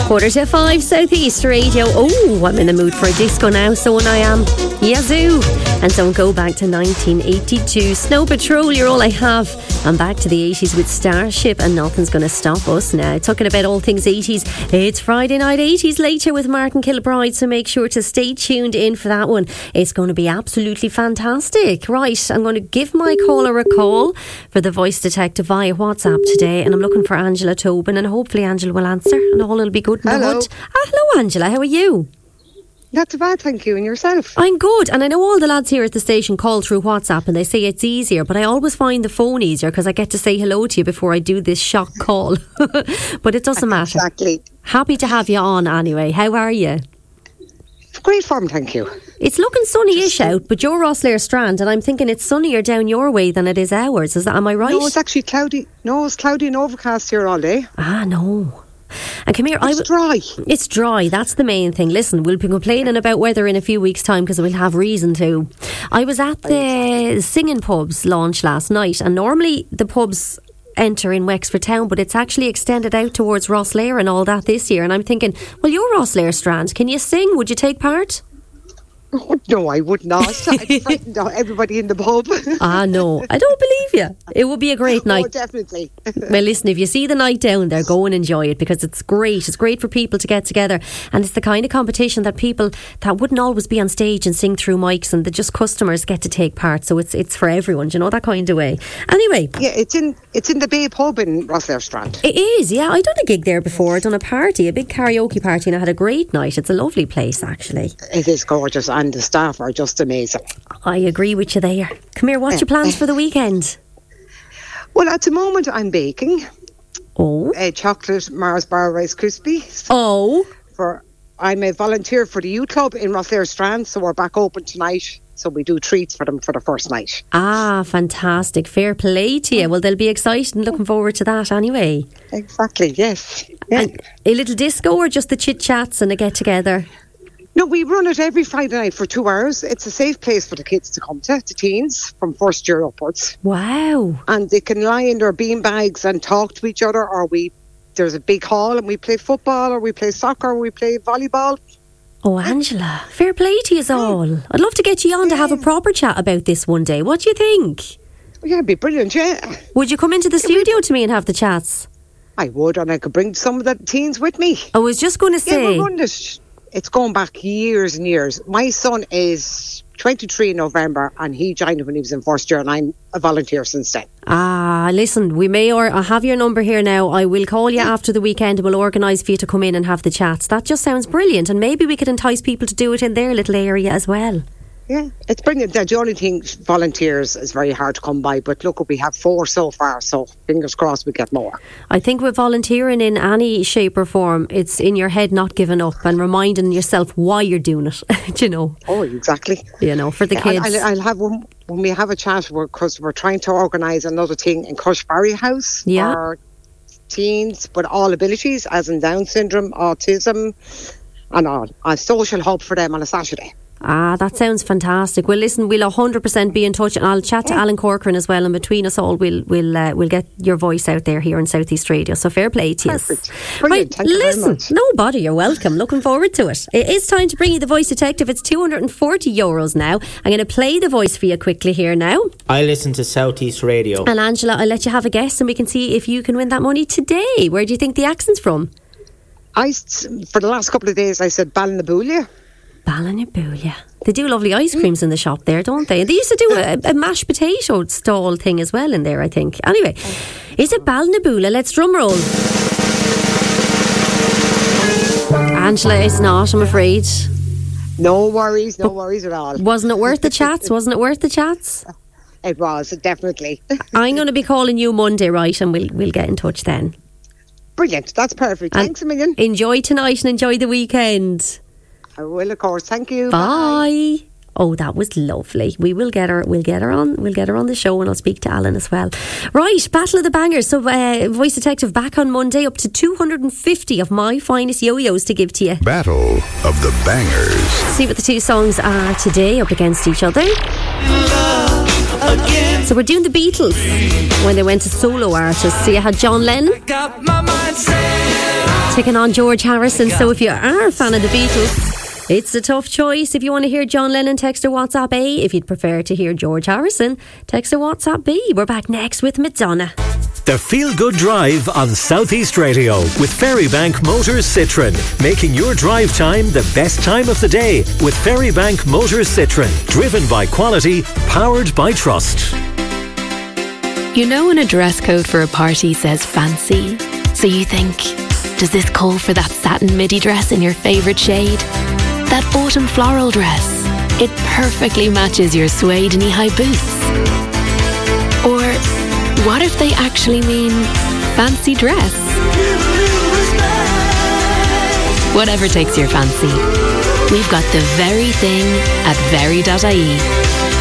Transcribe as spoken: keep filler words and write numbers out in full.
Quarter to five, Southeast Radio. Oh, I'm in the mood for a disco now, so when I am. Yazoo! And don't go back to nineteen eighty-two. Snow Patrol, you're all I have. I'm back to the eighties with Starship, and nothing's going to stop us now. Talking about all things eighties, it's Friday Night eighties later with Martin Kilbride, so make sure to stay tuned in for that one. It's going to be absolutely fantastic. Right, I'm going to give my caller a call for the Voice Detective via WhatsApp today, and I'm looking for Angela Tobin, and hopefully Angela will answer and all will be good in Hello. the hood. Ah, hello Angela, how are you? Not too bad, thank you. And yourself? I'm good, and I know all the lads here at the station call through WhatsApp and they say it's easier, but I always find the phone easier because I get to say hello to you before I do this shock call. But it doesn't matter. Exactly. Happy to have you on anyway. How are you? Great form, thank you. It's looking sunny-ish out, but you're Rosslare Strand, and I'm thinking it's sunnier down your way than it is ours. Is that, am I right? No, it's actually cloudy. No, it's cloudy and overcast here all day. Ah, no. And come here, It's I w- dry. It's dry, that's the main thing. Listen, we'll be complaining about weather in a few weeks' time because we'll have reason to. I was at the Singing Pubs launch last night, and normally the pubs enter in Wexford Town, but it's actually extended out towards Rosslare and all that this year. And I'm thinking, well, you're Rosslare Strand. Can you sing? Would you take part? Oh, no, I would not. I'd frighten everybody in the pub. Ah, no, I don't believe you. It would be a great night. Oh, definitely. Well, listen, if you see the night down there, go and enjoy it because it's great. It's great for people to get together, and it's the kind of competition that people that wouldn't always be on stage and sing through mics, and the just customers get to take part. So it's it's for everyone, do you know, that kind of way. Anyway, Yeah, it's in it's in the Bay Pub in Rosslare Strand. it is. Yeah, I done a gig there before. I done a party, a big karaoke party, and I had a great night. It's a lovely place, actually. It is gorgeous, and the staff are just amazing. I agree with you there. Come here. What's your plans for the weekend? Well, at the moment, I'm baking Oh, a chocolate Mars bar Rice Krispies. oh. For I'm a volunteer for the youth club in Rosslare Strand, so we're back open tonight. So we do treats for them for the first night. Ah, fantastic. Fair play to you. Well, they'll be excited and looking forward to that anyway. Exactly, yes. Yeah. And a little disco or just the chit chats and a get together? No, we run it every Friday night for two hours. It's a safe place for the kids to come to, the teens, from first year upwards. Wow. And they can lie in their bean bags and talk to each other, or we there's a big hall and we play football, or we play soccer, or we play volleyball. Oh, Angela, fair play to you all. I'd love to get you on to have a proper chat about this one day. What do you think? Yeah, it'd be brilliant, yeah. Would you come into the studio to me and have the chats? I would, and I could bring some of the teens with me. I was just going to Yeah, say... we're running this. It's going back years and years. My son is twenty-three in November, and he joined when he was in first year, and I'm a volunteer since then. Ah, listen, we may, or I have your number here now. I will call you after the weekend and we'll organise for you to come in and have the chats. That just sounds brilliant, and maybe we could entice people to do it in their little area as well. Yeah, it's brilliant. The only thing, volunteers is very hard to come by, but look, we have four so far, so fingers crossed we get more. I think with volunteering in any shape or form, it's in your head not giving up and reminding yourself why you're doing it, do you know? Oh, exactly. You know, for the Yeah, kids. I'll, I'll have one, when we have a chat, because we're, we're trying to organise another thing in Cushbarry House Yeah. for teens with all abilities, as in Down syndrome, autism, and all. A social hub for them on a Saturday. Ah, that sounds fantastic. Well, listen, we'll one hundred percent be in touch, and I'll chat to Alan Corcoran as well, and between us all we'll we'll uh, we'll get your voice out there here in Southeast Radio. So fair play to you. Perfect. Brilliant. Thank you very listen, much. no bother, you're welcome. Looking forward to it. It is time to bring you the Voice Detective. It's two hundred forty euros now. I'm going to play the voice for you quickly here now. I listen to Southeast Radio. And Angela, I'll let you have a guess and we can see if you can win that money today. Where do you think the accent's from? I, for the last couple of days, I said Ballinabulia. Ballinabulia. They do lovely ice creams in the shop there, don't they? And they used to do a, a mashed potato stall thing as well in there, I think. Anyway, is it Ballinabulia? Let's drum roll. Angela, it's not, I'm afraid. No worries, no worries at all. Wasn't it worth the chats? Wasn't it worth the chats? It was, definitely. I'm going to be calling you Monday, right? And we'll, we'll get in touch then. Brilliant, that's perfect. And Thanks a million. Enjoy tonight and enjoy the weekend. I will, of course. Thank you. Bye. Bye. Oh, that was lovely. We will get her. We'll get her on. We'll get her on the show, and I'll speak to Alan as well. Right, Battle of the Bangers. So, uh, Voice Detective back on Monday. Up to two hundred fifty of my finest yo-yos to give to you. Battle of the Bangers. See what the two songs are today up against each other. So we're doing the Beatles when they went to solo artists. So you had John Lennon taking on George Harrison. So if you are a fan of the Beatles, it's a tough choice. If you want to hear John Lennon, text or WhatsApp A. If you'd prefer to hear George Harrison, text or WhatsApp B. We're back next with Madonna. The Feel Good Drive on Southeast Radio with Ferrybank Motors Citroen, making your drive time the best time of the day with Ferrybank Motors Citroen, driven by quality, powered by trust. You know when a dress code for a party says fancy, so you think, does this call for that satin midi dress in your favourite shade? That autumn floral dress, it perfectly matches your suede knee-high boots. Or what if they actually mean fancy dress? Whatever takes your fancy, we've got the very thing at very dot I E.